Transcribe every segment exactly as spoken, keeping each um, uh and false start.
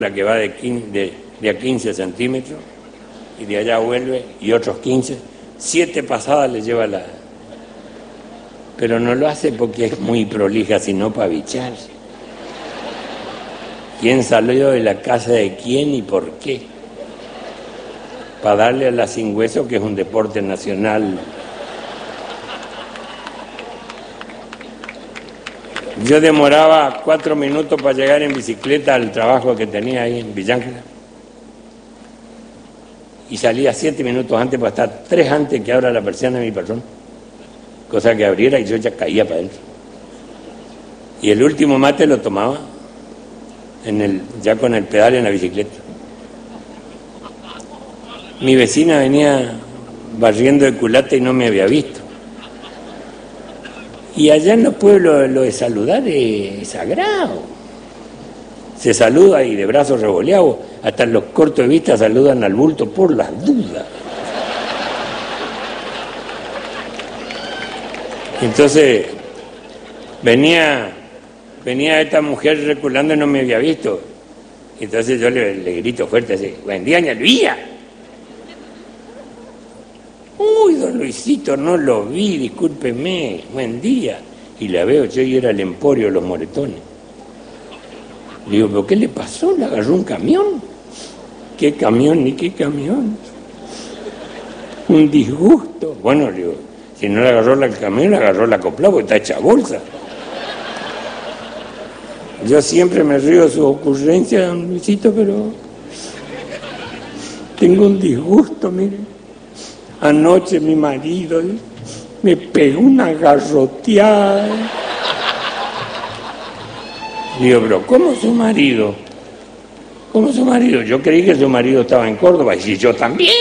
la que va de, quince, de, de a quince centímetros y de allá vuelve y otros quince, siete pasadas le lleva la... Pero no lo hace porque es muy prolija, sino para bichar. ¿Quién salió de la casa de quién y por qué? Para darle a la sin hueso, que es un deporte nacional. Yo demoraba cuatro minutos para llegar en bicicleta al trabajo que tenía ahí en Villángela. Y salía siete minutos antes para estar tres antes que abra la persiana de mi patrón. Cosa que abriera y yo ya caía para adentro. Y el último mate lo tomaba en el, ya con el pedal en la bicicleta. Mi vecina venía barriendo de culata y no me había visto. Y allá en los pueblos lo de saludar es sagrado. Se saluda y de brazos revoleados, hasta los cortos de vista saludan al bulto por las dudas. Entonces venía, venía esta mujer reculando y no me había visto. Entonces yo le, le grito fuerte así: buen día, ña Luisa. Uy, don Luisito, no lo vi, discúlpeme, buen día. Y la veo yo y era el Emporio de los Moretones. Le digo, ¿pero qué le pasó? ¿Le agarró un camión? ¿Qué camión ni qué camión? Un disgusto. Bueno, le digo, si no le agarró el camión, le agarró la copla porque está hecha bolsa. Yo siempre me río de su ocurrencia, don Luisito, pero tengo un disgusto, mire. Anoche mi marido me pegó una garroteada. Digo, pero ¿cómo su marido? ¿Cómo su marido? Yo creí que su marido estaba en Córdoba, y si yo también.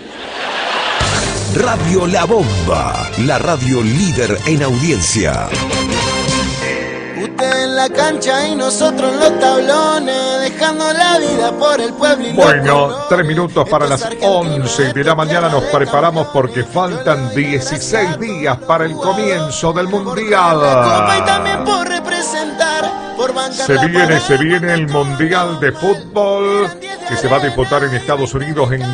Radio La Bomba, la radio líder en audiencia. Usted en la cancha y nosotros en los tablones, dejando la vida por el pueblo y Bueno, tres minutos para las once de la mañana nos preparamos porque faltan dieciséis días para el comienzo del Mundial. Se viene, se viene el Mundial de Fútbol que se va a disputar en Estados Unidos en